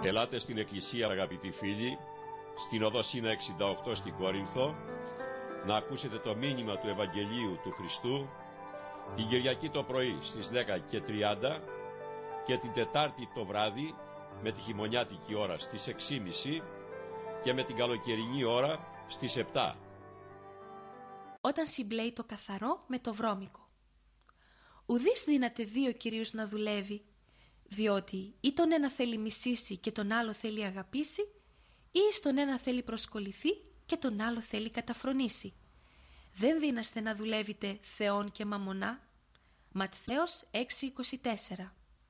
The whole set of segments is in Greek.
Ελάτε στην Εκκλησία, αγαπητοί φίλοι, στην οδό Σίνα 68 στην Κόρινθο, να ακούσετε το μήνυμα του Ευαγγελίου του Χριστού την Κυριακή το πρωί στις 10:30 και την Τετάρτη το βράδυ με τη χειμωνιάτικη ώρα στις 6:30 και με την καλοκαιρινή ώρα στις 7. Όταν συμπλέει το καθαρό με το βρώμικο. Ουδής δύναται δύο κυρίους να δουλεύει, διότι ή τον ένα θέλει μισήσει και τον άλλο θέλει αγαπήσει, ή στον ένα θέλει προσκοληθεί και τον άλλο θέλει καταφρονήσει. Δεν δύναστε να δουλεύετε Θεόν και μαμονά. Ματθαίος 6:24.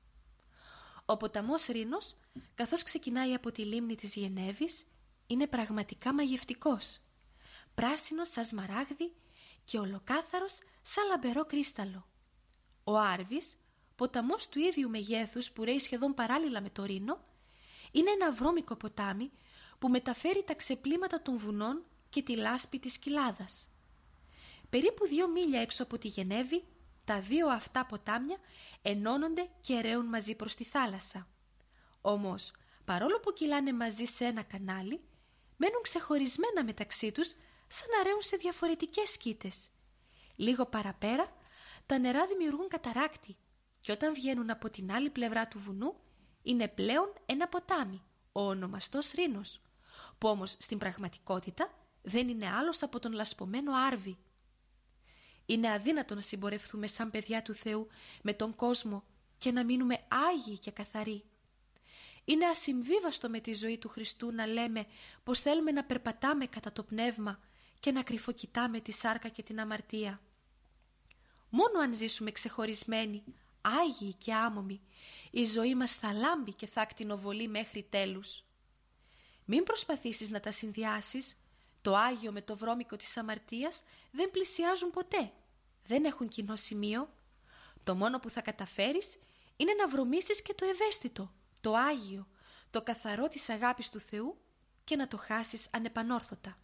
Ο ποταμός Ρήνος, καθώς ξεκινάει από τη λίμνη της Γενέβης, είναι πραγματικά μαγευτικός. Πράσινος σαν σμαράγδι και ολοκάθαρος σαν λαμπερό κρίσταλο. Ο Άρβης, ποταμός του ίδιου μεγέθους που ρέει σχεδόν παράλληλα με το Ρήνο, είναι ένα βρώμικο ποτάμι που μεταφέρει τα ξεπλήματα των βουνών και τη λάσπη της κοιλάδας. Περίπου 2 μίλια έξω από τη Γενέβη, τα δύο αυτά ποτάμια ενώνονται και ρέουν μαζί προς τη θάλασσα. Όμως, παρόλο που κυλάνε μαζί σε ένα κανάλι, μένουν ξεχωρισμένα μεταξύ τους σαν να ρέουν σε διαφορετικές σκήτες. Λίγο παραπέρα, τα νερά δημιουργούν καταράκτη και όταν βγαίνουν από την άλλη πλευρά του βουνού, είναι πλέον ένα ποτάμι, ο ονομαστός Ρήνος, που όμως στην πραγματικότητα δεν είναι άλλος από τον λασπωμένο Άρβη. Είναι αδύνατο να συμπορευθούμε σαν παιδιά του Θεού με τον κόσμο και να μείνουμε άγιοι και καθαροί. Είναι ασυμβίβαστο με τη ζωή του Χριστού να λέμε πως θέλουμε να περπατάμε κατά το πνεύμα και να κρυφοκοιτάμε τη σάρκα και την αμαρτία. Μόνο αν ζήσουμε ξεχωρισμένοι, άγιοι και άμωμοι, η ζωή μας θα λάμπει και θα ακτινοβολεί μέχρι τέλους. Μην προσπαθήσεις να τα συνδυάσεις. Το άγιο με το βρώμικο της αμαρτίας δεν πλησιάζουν ποτέ. Δεν έχουν κοινό σημείο. Το μόνο που θα καταφέρεις είναι να βρωμίσεις και το ευαίσθητο, το άγιο, το καθαρό της αγάπης του Θεού και να το χάσεις ανεπανόρθωτα.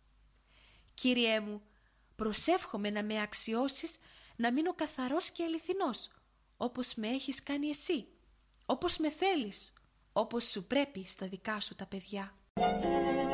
Κύριέ μου, προσεύχομαι να με αξιώσεις να μείνω καθαρός και αληθινός, όπως με έχεις κάνει εσύ, όπως με θέλεις, όπως σου πρέπει στα δικά σου τα παιδιά.